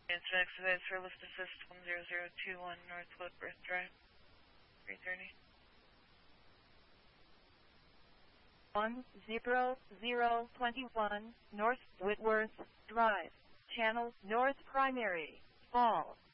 It's an expedite for lift assist 10021 North Whitworth Drive, 330. 10021 North Whitworth Drive, Channel North Primary, Fall.